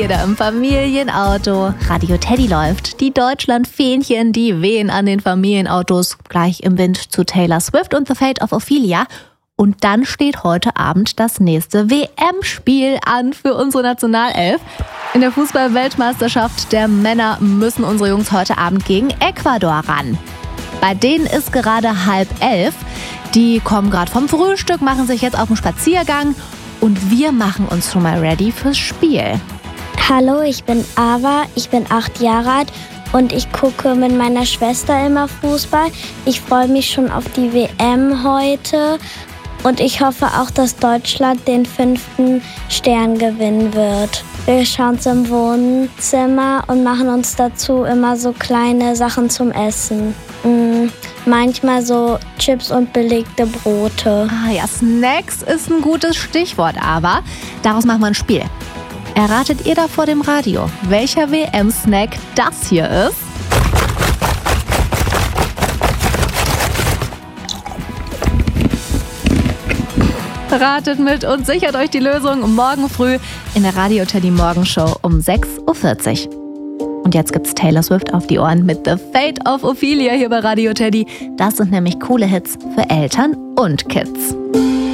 ihr da im Familienauto. Radio Teddy läuft. Die Deutschland-Fähnchen, die wehen an den Familienautos gleich im Wind zu Taylor Swift und The Fate of Ophelia. Und dann steht heute Abend das nächste WM-Spiel an für unsere Nationalelf. In der Fußball-Weltmeisterschaft der Männer müssen unsere Jungs heute Abend gegen Ecuador ran. Bei denen ist gerade 10:30. Die kommen gerade vom Frühstück, machen sich jetzt auf den Spaziergang und wir machen uns schon mal ready fürs Spiel. Hallo, ich bin Ava, ich bin 8 Jahre alt und ich gucke mit meiner Schwester immer Fußball. Ich freue mich schon auf die WM heute und ich hoffe auch, dass Deutschland den 5. Stern gewinnen wird. Wir schauen es im Wohnzimmer und machen uns dazu immer so kleine Sachen zum Essen. Manchmal so Chips und belegte Brote. Ja, Snacks ist ein gutes Stichwort, aber daraus machen wir ein Spiel. Erratet ihr da vor dem Radio, welcher WM-Snack das hier ist? Ratet mit und sichert euch die Lösung morgen früh in der Radio Teddy Morgenshow um 6:40 Uhr. Und jetzt gibt's Taylor Swift auf die Ohren mit The Fate of Ophelia hier bei Radio Teddy. Das sind nämlich coole Hits für Eltern und Kids.